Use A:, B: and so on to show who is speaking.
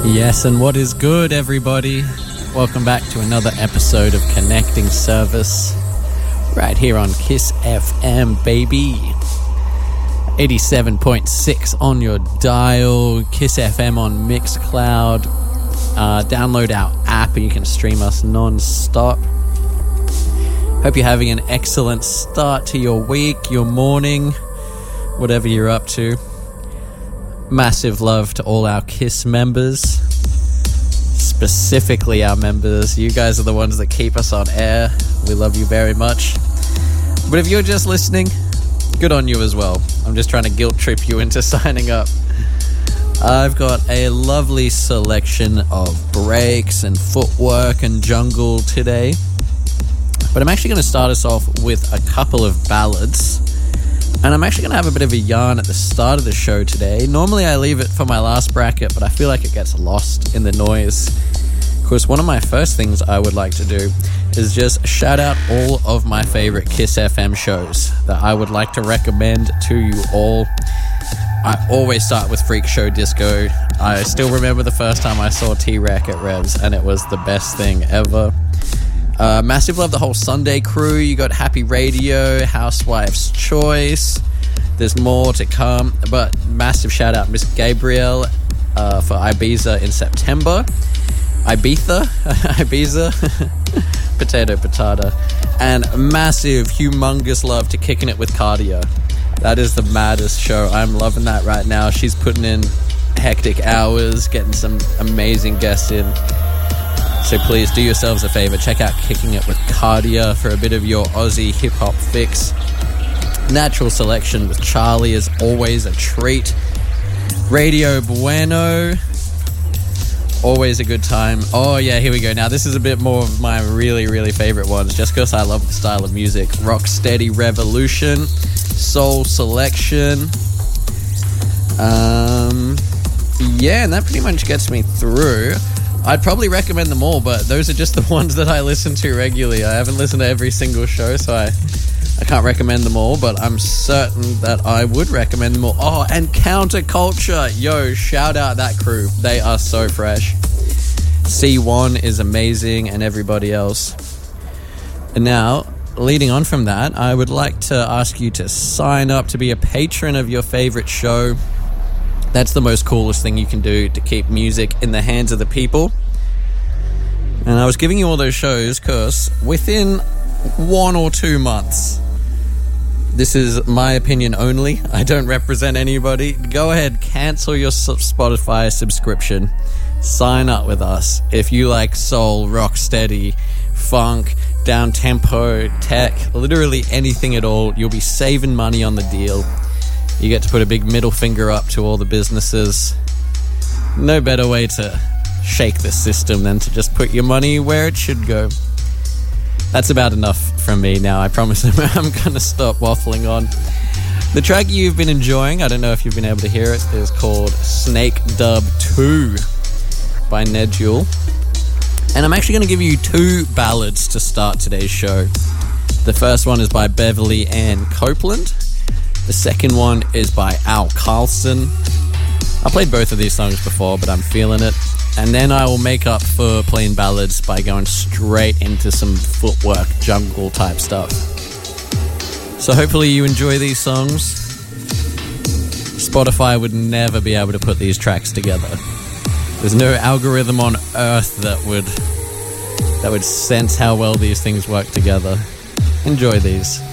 A: Yes, and what is good, everybody? Welcome back to another episode of Connecting Service, right here on Kiss FM, baby. 87.6 on your dial, Kiss FM on Mixcloud. Download our app and you can stream us non-stop. Hope you're having an excellent start to your week, your morning, whatever you're up to. Massive love to all our KISS members, specifically our members. You guys are the ones that keep us on air. We love you very much. But if you're just listening, good on you as well. I'm just trying to guilt trip you into signing up. I've got a lovely selection of breaks and footwork and jungle today. But I'm actually going to start us off with a couple of ballads. And I'm actually going to have a bit of a yarn at the start of the show today. Normally I leave it for my last bracket, but I feel like it gets lost in the noise. Of course, one of my first things I would like to do is just shout out all of my favorite Kiss FM shows that I would like to recommend to you all. I always start with Freak Show Disco. I still remember the first time I saw T-Rack at Revs, and it was the best thing ever. Massive love the whole Sunday crew. You got Happy Radio, Housewife's Choice. There's more to come, but massive shout out Miss Gabrielle for Ibiza in September. Ibiza, potato, and massive, humongous love to Kicking It with Cardia. That is the maddest show. I'm loving that right now. She's putting in hectic hours, getting some amazing guests in. So please do yourselves a favor, check out Kicking It with Cardia for a bit of your Aussie hip-hop fix. Natural Selection with Charlie is always a treat. Radio Bueno, always a good time. Oh yeah, here we go. Now this is a bit more of my really, really favorite ones, just because I love the style of music. Rocksteady Revolution, Soul Selection. Yeah, and that pretty much gets me through. I'd probably recommend them all, but those are just the ones that I listen to regularly. I haven't listened to every single show, so I can't recommend them all, but I'm certain that I would recommend them all. Oh, and Counterculture. Yo, shout out that crew. They are so fresh. C1 is amazing, and everybody else. And now, leading on from that, I would like to ask you to sign up to be a patron of your favorite show. That's the most coolest thing you can do to keep music in the hands of the people. And I was giving you all those shows because within 1 or 2 months, this is my opinion only, I don't represent anybody, go ahead, cancel your Spotify subscription, sign up with us. If you like soul, rocksteady, funk, down-tempo, tech, literally anything at all, you'll be saving money on the deal. You get to put a big middle finger up to all the businesses. No better way to shake the system than to just put your money where it should go. That's about enough from me now. I promise I'm going to stop waffling on. The track you've been enjoying, I don't know if you've been able to hear it, is called Snake Dub 2 by Nedjul. And I'm actually going to give you 2 ballads to start today's show. The first one is by Beverly Ann Copeland. The second one is by Al Carlson. I played both of these songs before, but I'm feeling it. And then I will make up for playing ballads by going straight into some footwork, jungle type stuff. So hopefully you enjoy these songs. Spotify would never be able to put these tracks together. There's no algorithm on earth that would sense how well these things work together. Enjoy these.